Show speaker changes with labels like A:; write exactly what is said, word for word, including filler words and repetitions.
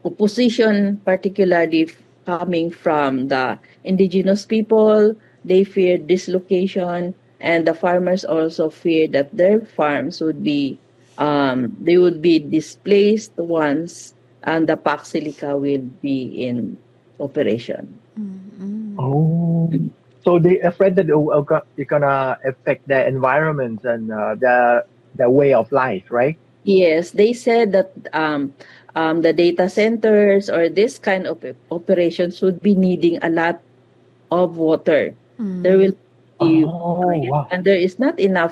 A: opposition, particularly coming from the indigenous people. They feared dislocation, and the farmers also feared that their farms would be um, they would be displaced once and the Pax Silica will be in operation.
B: Mm-mm.
C: Oh, so they afraid that it will go- it's gonna affect their environment and uh, their their way of life, right?
A: Yes, they said that um, um, the data centers or this kind of operations would be needing a lot of water. There
B: Mm.
A: will be,
C: Oh, wow.
A: and there is not enough